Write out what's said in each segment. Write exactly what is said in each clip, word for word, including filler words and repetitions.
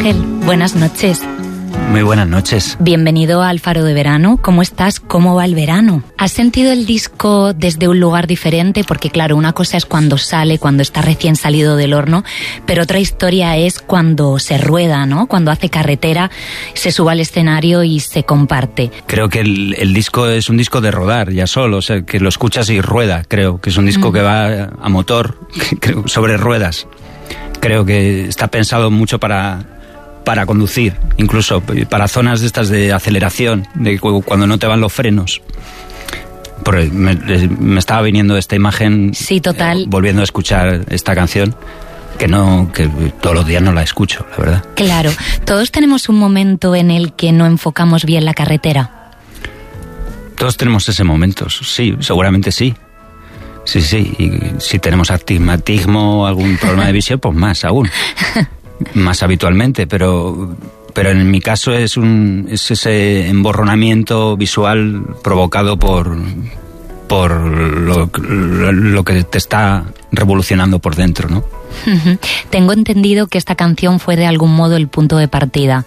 Ángel, buenas noches. Muy buenas noches. Bienvenido al Faro de Verano. ¿Cómo estás? ¿Cómo va el verano? ¿Has sentido el disco desde un lugar diferente? Porque claro, una cosa es cuando sale, cuando está recién salido del horno, pero otra historia es cuando se rueda, ¿no? Cuando hace carretera, se sube al escenario y se comparte. Creo que el, el disco es un disco de rodar ya solo, o sea, que lo escuchas y rueda. Creo que es un disco mm. que va a motor, creo, sobre ruedas. Creo que está pensado mucho para... para conducir, incluso para zonas de estas de aceleración, de cuando no te van los frenos. Porque me, me estaba viniendo esta imagen, sí, total. Eh, volviendo a escuchar esta canción, que no, que todos los días no la escucho, la verdad. Claro, todos tenemos un momento en el que no enfocamos bien la carretera. Todos tenemos ese momento, sí, seguramente sí. Sí, sí, y si tenemos astigmatismo o algún problema de visión, pues más aún. Más habitualmente, pero pero en mi caso es un es ese emborronamiento visual provocado por por lo, lo, lo que te está revolucionando por dentro, ¿no? Uh-huh. Tengo entendido que esta canción fue de algún modo el punto de partida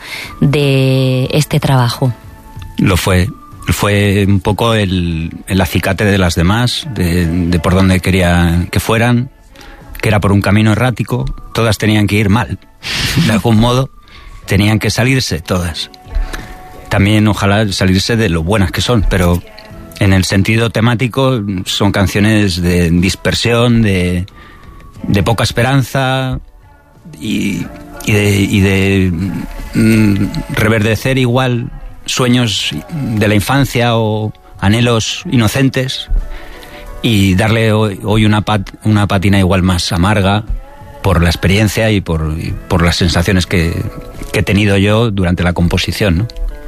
de este trabajo. Lo fue. Fue un poco el, el acicate de las demás, de, de por dónde quería que fueran, que era por un camino errático, todas tenían que ir mal, de algún modo, tenían que salirse todas. También ojalá salirse de lo buenas que son, pero en el sentido temático son canciones de dispersión, de, de poca esperanza y, y de, y de mm, reverdecer igual sueños de la infancia o anhelos inocentes y darle hoy, hoy una, pat, una patina igual más amarga por la experiencia y por, y por las sensaciones que, que he tenido yo durante la composición, ¿no?